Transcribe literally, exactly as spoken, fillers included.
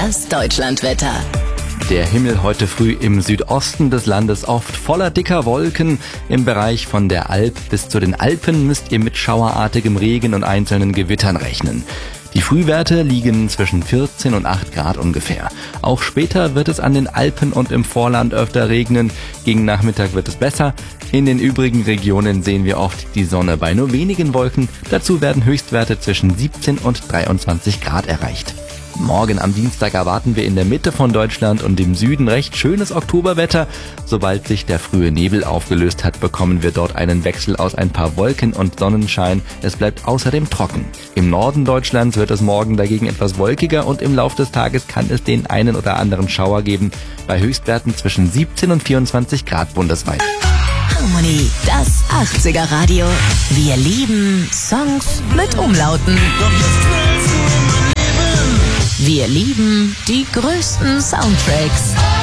Das Deutschlandwetter. Der Himmel heute früh im Südosten des Landes oft voller dicker Wolken. Im Bereich von der Alp bis zu den Alpen müsst ihr mit schauerartigem Regen und einzelnen Gewittern rechnen. Die Frühwerte liegen zwischen vierzehn und acht Grad ungefähr. Auch später wird es an den Alpen und im Vorland öfter regnen. Gegen Nachmittag wird es besser. In den übrigen Regionen sehen wir oft die Sonne bei nur wenigen Wolken. Dazu werden Höchstwerte zwischen siebzehn und dreiundzwanzig Grad erreicht. Morgen am Dienstag erwarten wir in der Mitte von Deutschland und im Süden recht schönes Oktoberwetter. Sobald sich der frühe Nebel aufgelöst hat, bekommen wir dort einen Wechsel aus ein paar Wolken und Sonnenschein. Es bleibt außerdem trocken. Im Norden Deutschlands wird es morgen dagegen etwas wolkiger und im Laufe des Tages kann es den einen oder anderen Schauer geben, bei Höchstwerten zwischen siebzehn und vierundzwanzig Grad bundesweit. Harmony, das achtziger Radio. Wir lieben Songs mit Umlauten. Wir lieben die größten Soundtracks.